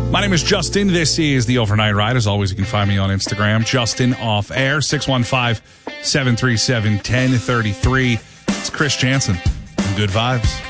My name is Justin. This is The Overnight Ride. As always, you can find me on Instagram, Justin Off Air, 615-737-1033. It's Chris Jansen from Good Vibes.